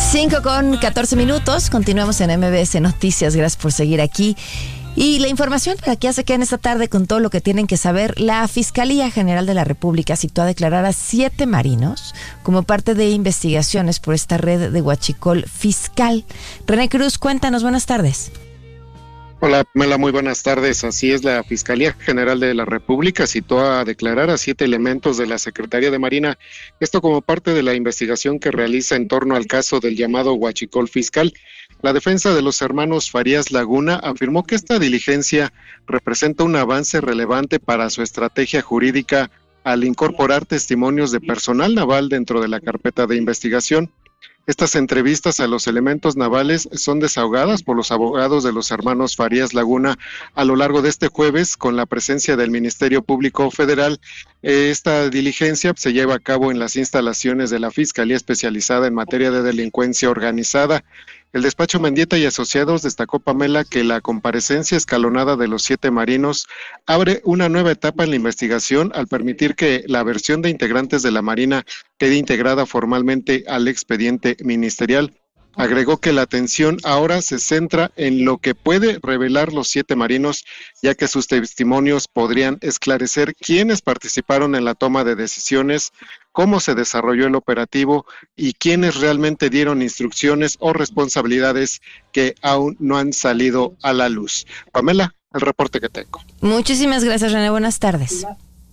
5:14. Continuamos en MBS Noticias. Gracias por seguir aquí. Y la información para que ya se queden esta tarde con todo lo que tienen que saber. La Fiscalía General de la República citó a declarar a 7 marinos como parte de investigaciones por esta red de huachicol fiscal. René Cruz, cuéntanos, buenas tardes. Hola, Pamela, muy buenas tardes. Así es, la Fiscalía General de la República citó a declarar a 7 elementos de la Secretaría de Marina, esto como parte de la investigación que realiza en torno al caso del llamado huachicol fiscal. La defensa de los hermanos Farías Laguna afirmó que esta diligencia representa un avance relevante para su estrategia jurídica al incorporar testimonios de personal naval dentro de la carpeta de investigación. Estas entrevistas a los elementos navales son desahogadas por los abogados de los hermanos Farías Laguna a lo largo de este jueves con la presencia del Ministerio Público Federal. Esta diligencia se lleva a cabo en las instalaciones de la Fiscalía Especializada en Materia de Delincuencia Organizada. El despacho Mendieta y Asociados destacó, Pamela, que la comparecencia escalonada de los 7 marinos abre una nueva etapa en la investigación al permitir que la versión de integrantes de la Marina quede integrada formalmente al expediente ministerial. Agregó que la atención ahora se centra en lo que puede revelar los 7 marinos, ya que sus testimonios podrían esclarecer quiénes participaron en la toma de decisiones, cómo se desarrolló el operativo y quiénes realmente dieron instrucciones o responsabilidades que aún no han salido a la luz. Pamela, el reporte que tengo. Muchísimas gracias, René. Buenas tardes.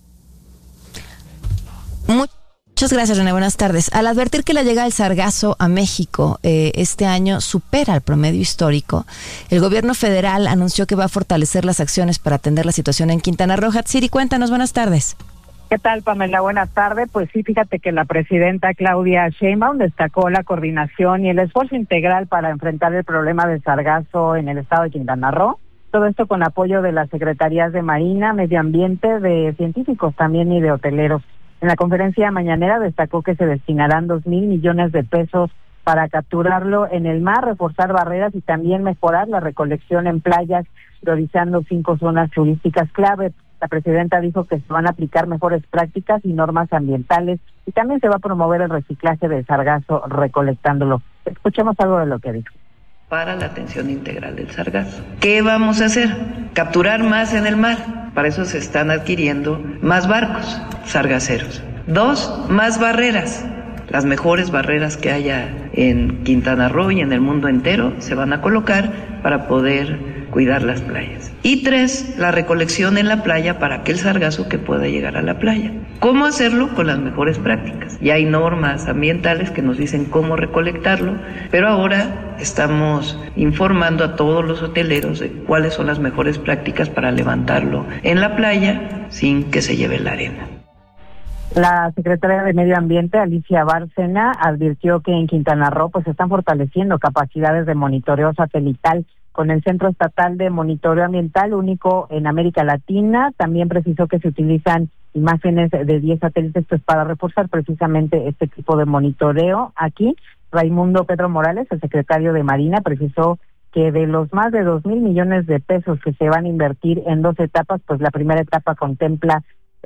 Muchas gracias, René. Buenas tardes. Al advertir que la llegada del sargazo a México este año supera el promedio histórico, el gobierno federal anunció que va a fortalecer las acciones para atender la situación en Quintana Roo. Hatsiri, cuéntanos, buenas tardes. ¿Qué tal, Pamela? Buenas tardes. Pues sí, fíjate que la presidenta Claudia Sheinbaum destacó la coordinación y el esfuerzo integral para enfrentar el problema del sargazo en el estado de Quintana Roo. Todo esto con apoyo de las secretarías de Marina, Medio Ambiente, de científicos también y de hoteleros. En la conferencia mañanera destacó que se destinarán 2,000 millones de pesos para capturarlo en el mar, reforzar barreras y también mejorar la recolección en playas, priorizando 5 zonas turísticas clave. La presidenta dijo que se van a aplicar mejores prácticas y normas ambientales y también se va a promover el reciclaje del sargazo recolectándolo. Escuchemos algo de lo que dijo. Para la atención integral del sargazo. ¿Qué vamos a hacer? Capturar más en el mar. Para eso se están adquiriendo más barcos sargaceros. 2, más barreras. Las mejores barreras que haya en Quintana Roo y en el mundo entero se van a colocar para poder cuidar las playas. Y 3, la recolección en la playa para aquel sargazo que pueda llegar a la playa. ¿Cómo hacerlo? Con las mejores prácticas. Ya hay normas ambientales que nos dicen cómo recolectarlo, pero ahora estamos informando a todos los hoteleros de cuáles son las mejores prácticas para levantarlo en la playa sin que se lleve la arena. La secretaria de Medio Ambiente, Alicia Bárcena, advirtió que en Quintana Roo pues están fortaleciendo capacidades de monitoreo satelital con el Centro Estatal de Monitoreo Ambiental, único en América Latina. También precisó que se utilizan imágenes de 10 satélites pues para reforzar precisamente este tipo de monitoreo. Aquí, Raimundo Pedro Morales, el secretario de Marina, precisó que de los más de 2,000 millones de pesos que se van a invertir en 2 etapas, pues la primera etapa contempla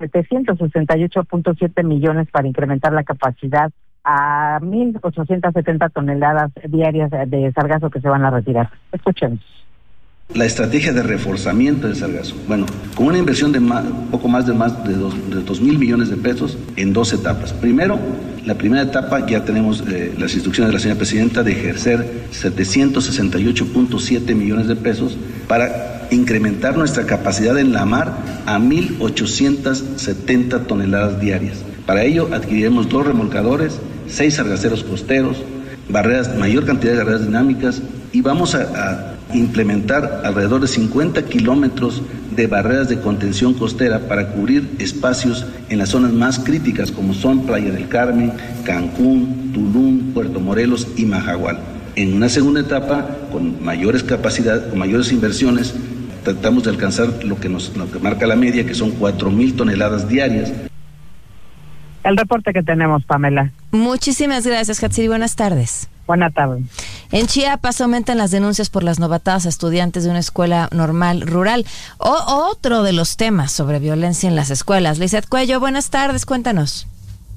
768.7 millones para incrementar la capacidad a 1,870 toneladas diarias de sargazo que se van a retirar. Escuchemos. La estrategia de reforzamiento del sargazo. Bueno, con una inversión de poco más de 2,000 millones de pesos en 2 etapas. Primero, la primera etapa ya tenemos las instrucciones de la señora presidenta de ejercer 768.7 millones de pesos para incrementar nuestra capacidad en la mar a 1,870 toneladas diarias. Para ello adquiriremos 2 remolcadores, 6 sargaceros costeros, mayor cantidad de barreras dinámicas y vamos a implementar alrededor de 50 kilómetros de barreras de contención costera para cubrir espacios en las zonas más críticas como son Playa del Carmen, Cancún, Tulum, Puerto Morelos y Majagual. En una segunda etapa, con mayores capacidades, con mayores inversiones, tratamos de alcanzar lo que marca la media, que son 4,000 toneladas diarias. El reporte que tenemos, Pamela. Muchísimas gracias, Hatsiri. Buenas tardes. Buenas tardes. En Chiapas aumentan las denuncias por las novatadas a estudiantes de una escuela normal rural. Otro de los temas sobre violencia en las escuelas. Lizeth Cuello, buenas tardes, cuéntanos.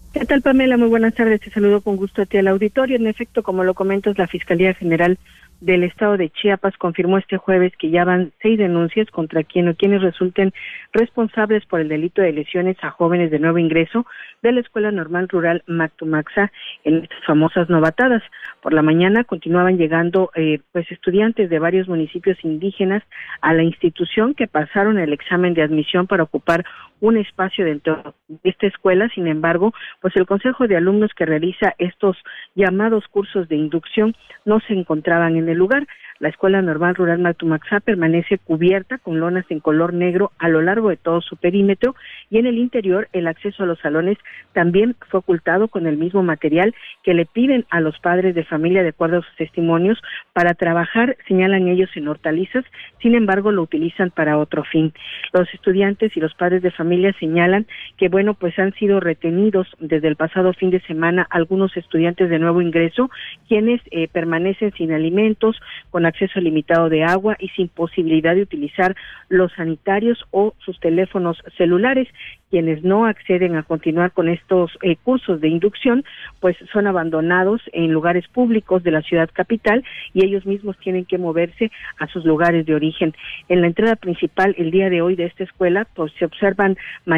¿Qué tal, Pamela? Muy buenas tardes. Te saludo con gusto a ti al auditorio. En efecto, como lo comentas, la Fiscalía General del Estado de Chiapas confirmó este jueves que ya van 6 denuncias contra quien o quienes resulten responsables por el delito de lesiones a jóvenes de nuevo ingreso de la Escuela Normal Rural Mactumaxá en estas famosas novatadas. Por la mañana continuaban llegando estudiantes de varios municipios indígenas a la institución que pasaron el examen de admisión para ocupar un espacio dentro de esta escuela. Sin embargo, pues el Consejo de Alumnos que realiza estos llamados cursos de inducción no se encontraban en el lugar. La Escuela Normal Rural Mactumaxá permanece cubierta con lonas en color negro a lo largo de todo su perímetro, y en el interior el acceso a los salones también fue ocultado con el mismo material que le piden a los padres de familia, de acuerdo a sus testimonios, para trabajar, señalan ellos, en hortalizas. Sin embargo, lo utilizan para otro fin. Los estudiantes y los padres de familia señalan que, pues han sido retenidos desde el pasado fin de semana algunos estudiantes de nuevo ingreso, quienes permanecen sin alimentos, con acceso limitado de agua y sin posibilidad de utilizar los sanitarios o sus teléfonos celulares. Quienes no acceden a continuar con estos cursos de inducción, pues son abandonados en lugares públicos de la ciudad capital, y ellos mismos tienen que moverse a sus lugares de origen. En la entrada principal el día de hoy de esta escuela, pues se observaron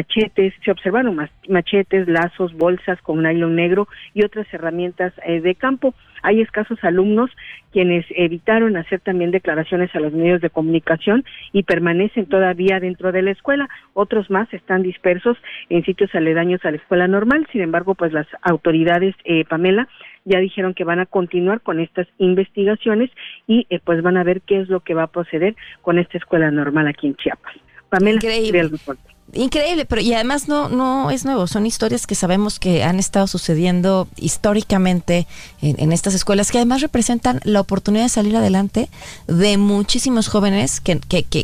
machetes, lazos, bolsas con nylon negro y otras herramientas de campo. Hay escasos alumnos quienes evitaron hacer también declaraciones a los medios de comunicación y permanecen todavía dentro de la escuela. Otros más están dispersos en sitios aledaños a la escuela normal. Sin embargo, pues las autoridades, Pamela, ya dijeron que van a continuar con estas investigaciones y pues van a ver qué es lo que va a proceder con esta escuela normal aquí en Chiapas. Pamela, increíble. Increíble, pero y además no es nuevo, son historias que sabemos que han estado sucediendo históricamente en estas escuelas, que además representan la oportunidad de salir adelante de muchísimos jóvenes que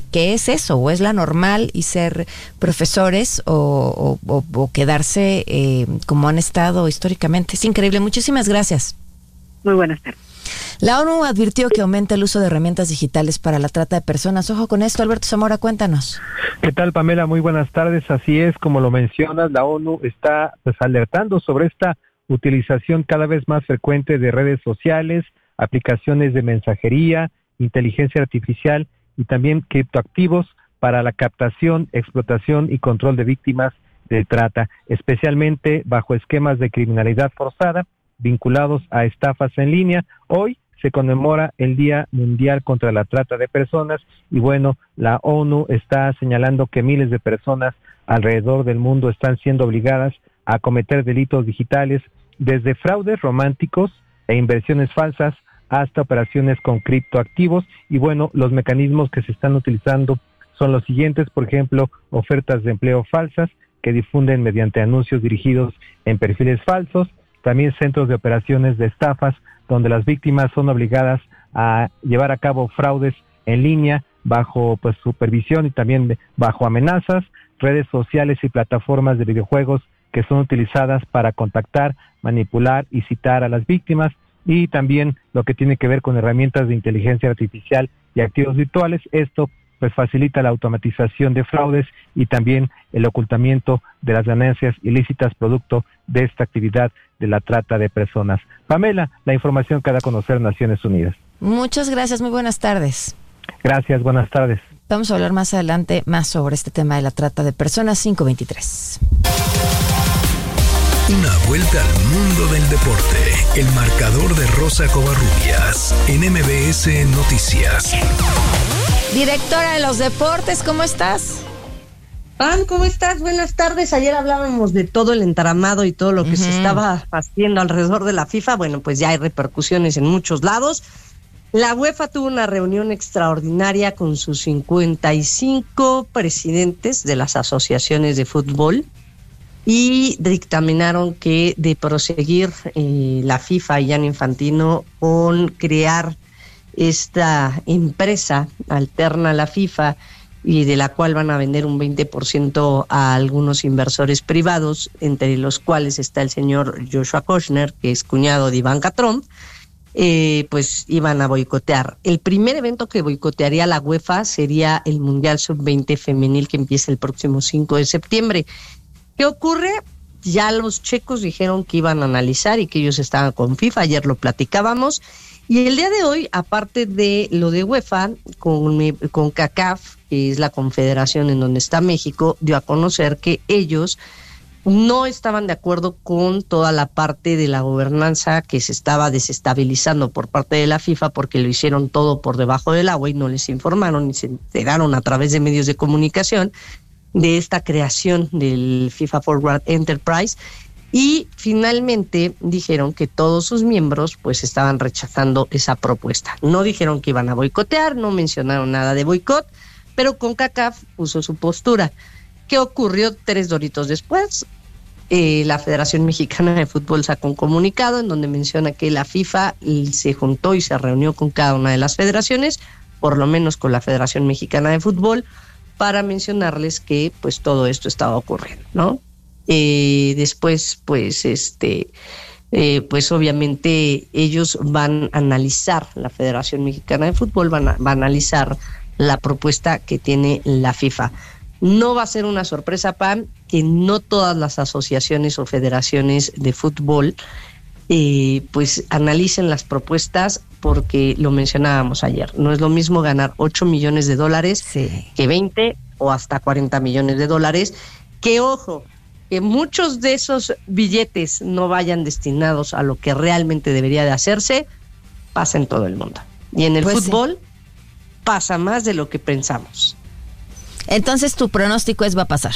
es eso, o es la normal, y ser profesores o quedarse como han estado históricamente. Es increíble. Muchísimas gracias. Muy buenas tardes. La ONU advirtió que aumenta el uso de herramientas digitales para la trata de personas. Ojo con esto, Alberto Zamora, cuéntanos. ¿Qué tal, Pamela? Muy buenas tardes. Así es, como lo mencionas, la ONU está alertando sobre esta utilización cada vez más frecuente de redes sociales, aplicaciones de mensajería, inteligencia artificial y también criptoactivos para la captación, explotación y control de víctimas de trata, especialmente bajo esquemas de criminalidad forzada vinculados a estafas en línea. Hoy se conmemora el Día Mundial contra la Trata de Personas y la ONU está señalando que miles de personas alrededor del mundo están siendo obligadas a cometer delitos digitales, desde fraudes románticos e inversiones falsas hasta operaciones con criptoactivos. Y los mecanismos que se están utilizando son los siguientes: por ejemplo, ofertas de empleo falsas que difunden mediante anuncios dirigidos en perfiles falsos, también centros de operaciones de estafas donde las víctimas son obligadas a llevar a cabo fraudes en línea bajo supervisión y también bajo amenazas, redes sociales y plataformas de videojuegos que son utilizadas para contactar, manipular y citar a las víctimas, y también lo que tiene que ver con herramientas de inteligencia artificial y activos virtuales. Esto facilita la automatización de fraudes y también el ocultamiento de las ganancias ilícitas producto de esta actividad de la trata de personas. Pamela, la información que da a conocer Naciones Unidas. Muchas gracias, muy buenas tardes. Gracias, buenas tardes. Vamos a hablar más adelante más sobre este tema de la trata de personas. 5:23. Una vuelta al mundo del deporte. El marcador de Rosa Covarrubias en MBS Noticias. Directora de los deportes, ¿cómo estás? Pam, ¿cómo estás? Buenas tardes. Ayer hablábamos de todo el entramado y todo lo que se estaba haciendo alrededor de la FIFA. Pues ya hay repercusiones en muchos lados. La UEFA tuvo una reunión extraordinaria con sus 55 presidentes de las asociaciones de fútbol y dictaminaron que de proseguir la FIFA y Gianni Infantino con crear esta empresa alterna a la FIFA y de la cual van a vender un 20% a algunos inversores privados, entre los cuales está el señor Joshua Kushner, que es cuñado de Ivanka Trump, pues iban a boicotear. El primer evento que boicotearía la UEFA sería el Mundial Sub-20 femenil, que empieza el próximo 5 de septiembre. ¿Qué ocurre? ya los checos dijeron que iban a analizar y que ellos estaban con FIFA, ayer lo platicábamos, y el día de hoy, aparte de lo de UEFA, con CACAF, que es la confederación en donde está México, dio a conocer que ellos no estaban de acuerdo con toda la parte de la gobernanza que se estaba desestabilizando por parte de la FIFA, porque lo hicieron todo por debajo del agua y no les informaron ni se enteraron a través de medios de comunicación de esta creación del FIFA Forward Enterprise, y finalmente dijeron que todos sus miembros pues estaban rechazando esa propuesta. No dijeron que iban a boicotear, no mencionaron nada de boicot, pero CONCACAF puso su postura. ¿Qué ocurrió 3 doritos después? La Federación Mexicana de Fútbol sacó un comunicado en donde menciona que la FIFA se juntó y se reunió con cada una de las federaciones, por lo menos con la Federación Mexicana de Fútbol, para mencionarles que pues todo esto estaba ocurriendo, ¿no? Después, pues obviamente ellos van a analizar, la Federación Mexicana de Fútbol va a analizar la propuesta que tiene la FIFA. No va a ser una sorpresa, Pam, que no todas las asociaciones o federaciones de fútbol pues analicen las propuestas, porque lo mencionábamos ayer, no es lo mismo ganar $8 millones que 20 o hasta $40 millones, que ojo, que muchos de esos billetes no vayan destinados a lo que realmente debería de hacerse, pasa en todo el mundo. Y en el fútbol pasa más de lo que pensamos. Entonces, tu pronóstico va a pasar.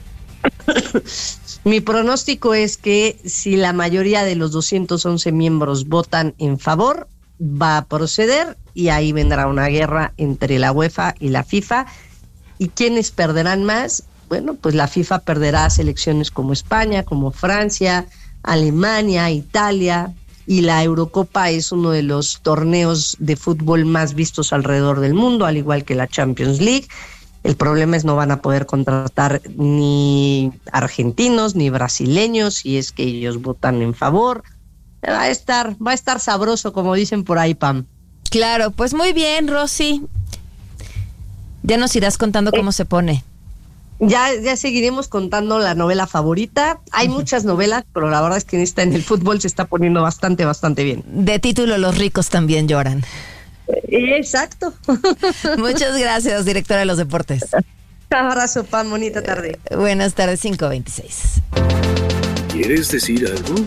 Mi pronóstico es que si la mayoría de los 211 miembros votan en favor, va a proceder, y ahí vendrá una guerra entre la UEFA y la FIFA. ¿Y quiénes perderán más? Bueno, pues la FIFA perderá selecciones como España, como Francia, Alemania, Italia, y la Eurocopa es uno de los torneos de fútbol más vistos alrededor del mundo, al igual que la Champions League. El problema es no van a poder contratar ni argentinos ni brasileños si es que ellos votan en favor. Va a estar sabroso, como dicen por ahí, Pam. Claro, pues muy bien, Rosy. Ya nos irás contando cómo se pone. Ya seguiremos contando la novela favorita. Hay muchas novelas, pero la verdad es que en el fútbol se está poniendo bastante bien. De título, los ricos también lloran. Exacto. Muchas gracias, directora de los deportes. Un abrazo, Pam, bonita tarde. Buenas tardes, 5:26. ¿Quieres decir algo?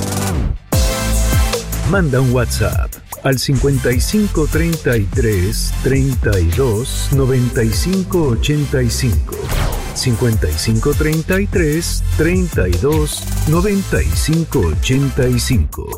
Manda un WhatsApp al 5533 32 95 85. 5533 32 95 85.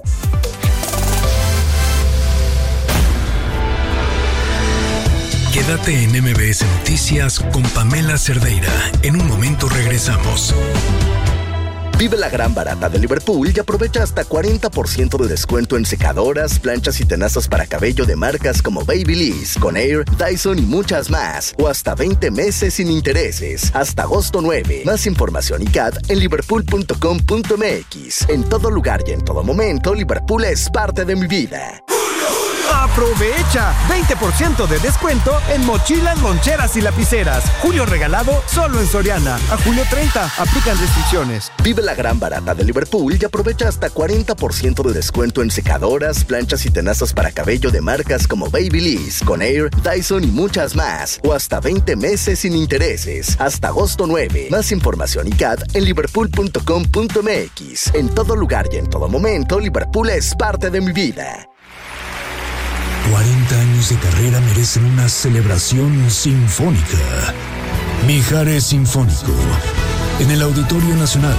Quédate en MBS Noticias con Pamela Cerdeira. En un momento regresamos. Vive la gran barata de Liverpool y aprovecha hasta 40% de descuento en secadoras, planchas y tenazas para cabello de marcas como Babyliss, Conair, Dyson y muchas más. O hasta 20 meses sin intereses. Hasta agosto 9. Más información y CAT en liverpool.com.mx. En todo lugar y en todo momento, Liverpool es parte de mi vida. ¡Aprovecha! 20% de descuento en mochilas, loncheras y lapiceras. Julio regalado solo en Soriana. A julio 30. Aplican restricciones. Vive la gran barata de Liverpool y aprovecha hasta 40% de descuento en secadoras, planchas y tenazas para cabello de marcas como Babyliss, Conair, Dyson y muchas más. O hasta 20 meses sin intereses. Hasta agosto 9. Más información y CAT en liverpool.com.mx. En todo lugar y en todo momento, Liverpool es parte de mi vida. 40 años de carrera merecen una celebración sinfónica. Mijares Sinfónico, en el Auditorio Nacional.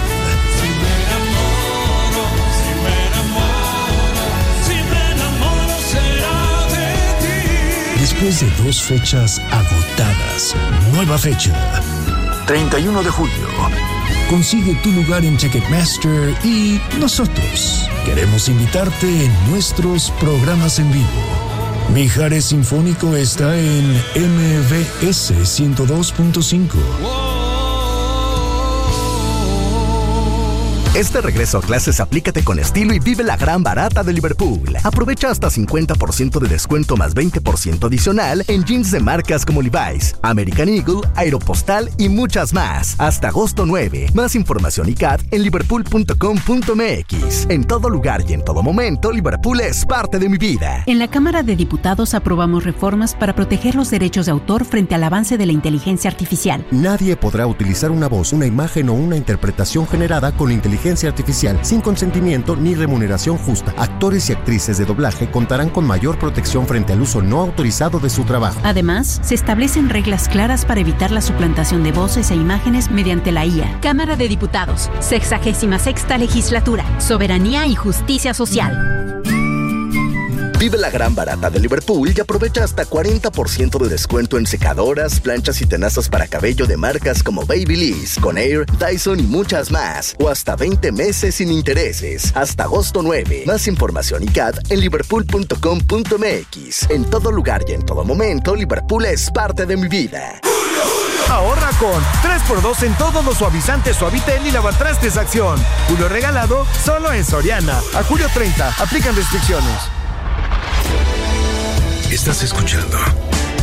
Después de 2 fechas agotadas, nueva fecha, 31 de julio. Consigue tu lugar en Ticketmaster y nosotros queremos invitarte en nuestros programas en vivo. Mijares Sinfónico está en MBS 102.5. Este regreso a clases aplícate con estilo y vive la gran barata de Liverpool. Aprovecha hasta 50% de descuento más 20% adicional en jeans de marcas como Levi's, American Eagle, Aeropostale y muchas más. Hasta agosto 9. Más información y CAT en liverpool.com.mx. En todo lugar y en todo momento, Liverpool es parte de mi vida. En la Cámara de Diputados aprobamos reformas para proteger los derechos de autor frente al avance de la inteligencia artificial. Nadie podrá utilizar una voz, una imagen o una interpretación generada con inteligencia artificial sin consentimiento ni remuneración justa. Actores y actrices de doblaje contarán con mayor protección frente al uso no autorizado de su trabajo. Además, se establecen reglas claras para evitar la suplantación de voces e imágenes mediante la IA. Cámara de Diputados, 66ª Legislatura, Soberanía y Justicia Social. Vive la gran barata de Liverpool y aprovecha hasta 40% de descuento en secadoras, planchas y tenazas para cabello de marcas como Babyliss, Conair, Dyson y muchas más. O hasta 20 meses sin intereses. Hasta agosto 9. Más información y CAT en liverpool.com.mx. En todo lugar y en todo momento, Liverpool es parte de mi vida. Ahorra con 3x2 en todos los suavizantes Suavitel y lavatrastes Acción. Julio regalado solo en Soriana. A julio 30. Aplican restricciones. Estás escuchando